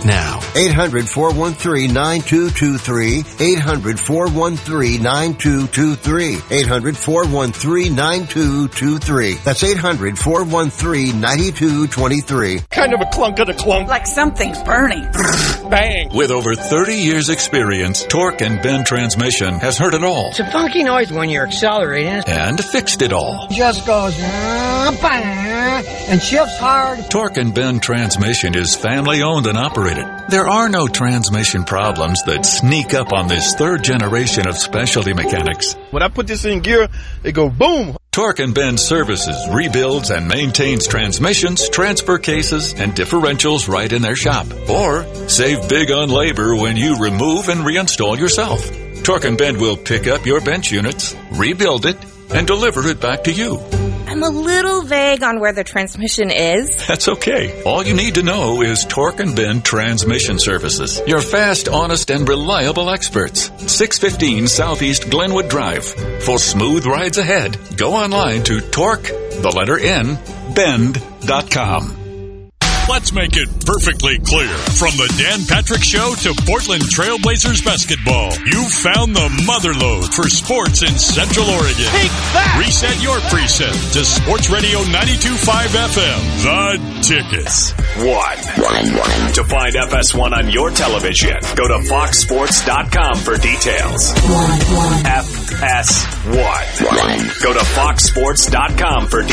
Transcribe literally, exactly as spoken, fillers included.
now. eight hundred, four one three, nine two two three. eight hundred, four one three, nine two two three. eight hundred, four one three, nine two two three. That's eight hundred, four one three, nine two two three. Kind of a clunk of the clunk. Like something's burning. Bang. With over thirty years experience, Torque and Bend Transmission has heard it all. It's a funky noise when you're accelerating. And fixed it all. Just goes and shifts hard. Torque and Bend Transmission is family owned and operated. There are no transmission problems that sneak up on this third generation of specialty mechanics. When I put this in gear, it goes boom. Torque and Bend services, rebuilds, and maintains transmissions, transfer cases, and differentials right in their shop. Or save big on labor when you remove and reinstall yourself. Torque and Bend will pick up your bench units, rebuild it, and deliver it back to you. I'm a little vague on where the transmission is. That's okay. All you need to know is Torque and Bend Transmission Services. Your fast, honest, and reliable experts. six fifteen Southeast Glenwood Drive. For smooth rides ahead, go online to Torque, the letter N, bend dot com. Let's make it perfectly clear. From the Dan Patrick Show to Portland Trailblazers basketball, you've found the motherlode for sports in Central Oregon. Take that! Reset your preset to Sports Radio ninety-two point five F M. The Tickets. One. One, one. To find F S one on your television, go to fox sports dot com for details. One, one. F S one. One. Go to fox sports dot com for details.